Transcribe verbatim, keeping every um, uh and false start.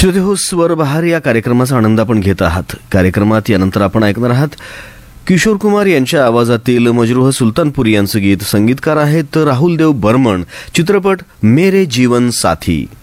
श्रोतेहो, स्वर बहार या कार्यक्रमाचा आनंद आपण घेत आहात. कार्यक्रमात यानंतर आपण ऐकणार आहात किशोर कुमार यांच्या आवाजातील मजरूह सुलतानपुरी यांचं गीत. संगीतकार आहेत राहुल देव बर्मन. चित्रपट मेरे जीवन साथी.